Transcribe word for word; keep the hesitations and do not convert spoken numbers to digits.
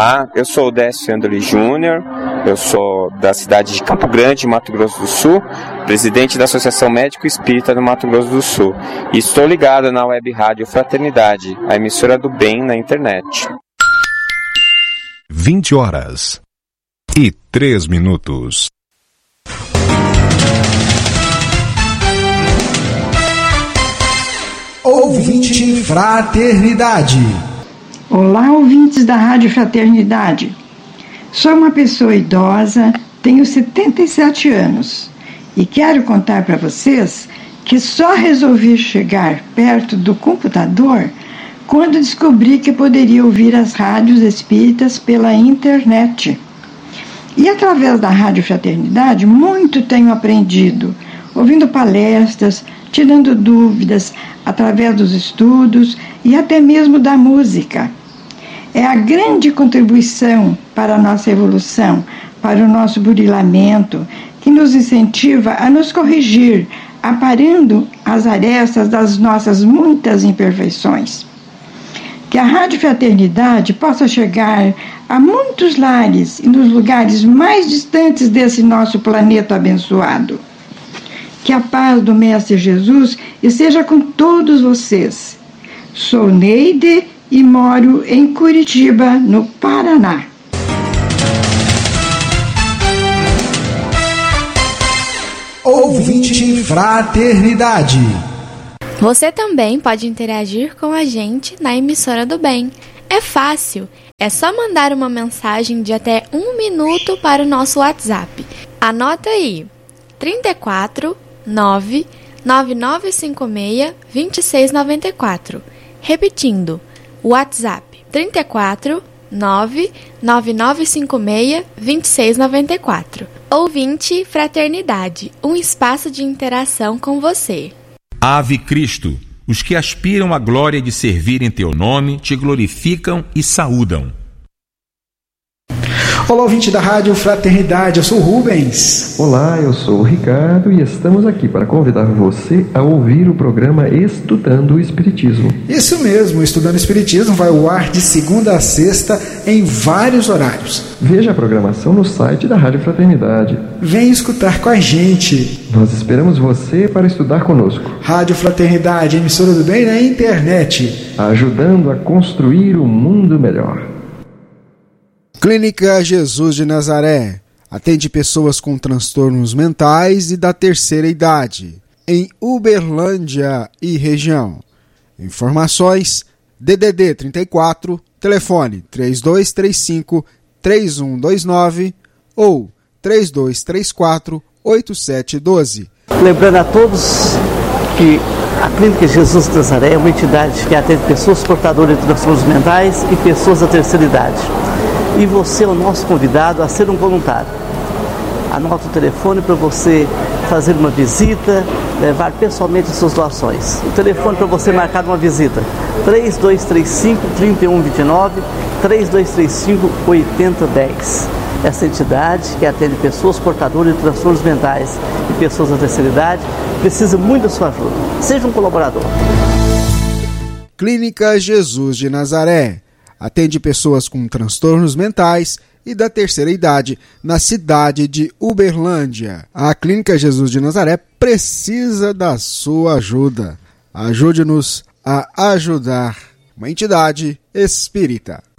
Olá, eu sou o Décio Andoli Júnior, eu sou da cidade de Campo Grande, Mato Grosso do Sul, presidente da Associação Médico Espírita do Mato Grosso do Sul, e estou ligado na Web Rádio Fraternidade, a emissora do bem na internet. vinte horas e três minutos. Ouvinte Fraternidade. Olá, ouvintes da Rádio Fraternidade. Sou uma pessoa idosa, tenho setenta e sete anos e quero contar para vocês que só resolvi chegar perto do computador quando descobri que poderia ouvir as rádios espíritas pela internet. E através da Rádio Fraternidade, muito tenho aprendido, ouvindo palestras, tirando dúvidas através dos estudos e até mesmo da música. É a grande contribuição para a nossa evolução, para o nosso burilamento, que nos incentiva a nos corrigir, aparando as arestas das nossas muitas imperfeições. Que a Rádio Fraternidade possa chegar a muitos lares e nos lugares mais distantes desse nosso planeta abençoado. Que a paz do Mestre Jesus esteja com todos vocês. Sou Neide e moro em Curitiba, no Paraná. Ouvinte Fraternidade. Você também pode interagir com a gente na emissora do bem. É fácil, é só mandar uma mensagem de até um minuto para o nosso WhatsApp. Anota aí, trinta e quatro, nove nove nove cinco seis, dois seis nove quatro. Repetindo, WhatsApp trinta e quatro, nove nove nove cinco seis, dois seis nove quatro. Ouvinte Fraternidade, um espaço de interação com você. Ave Cristo, os que aspiram à glória de servir em teu nome, te glorificam e saúdam. Olá, ouvinte da Rádio Fraternidade, eu sou o Rubens. Olá, eu sou o Ricardo e estamos aqui para convidar você a ouvir o programa Estudando o Espiritismo. Isso mesmo, Estudando o Espiritismo vai ao ar de segunda a sexta em vários horários. Veja a programação no site da Rádio Fraternidade. Vem escutar com a gente. Nós esperamos você para estudar conosco. Rádio Fraternidade, emissora do bem na internet, ajudando a construir um mundo melhor. Clínica Jesus de Nazaré atende pessoas com transtornos mentais e da terceira idade, em Uberlândia e região. Informações D D D trinta e quatro, telefone três dois três cinco, três um dois nove ou três dois três quatro, oito sete um dois. Lembrando a todos que a Clínica Jesus de Nazaré é uma entidade que atende pessoas portadoras de transtornos mentais e pessoas da terceira idade. E você é o nosso convidado a ser um voluntário. Anota o telefone para você fazer uma visita, levar pessoalmente as suas doações. O telefone para você marcar uma visita, três dois três cinco, três um dois nove, três dois três cinco, oito zero um zero. Essa entidade que atende pessoas portadoras de transtornos mentais e pessoas da terceira idade precisa muito da sua ajuda. Seja um colaborador. Clínica Jesus de Nazaré atende pessoas com transtornos mentais e da terceira idade na cidade de Uberlândia. A Clínica Jesus de Nazaré precisa da sua ajuda. Ajude-nos a ajudar uma entidade espírita.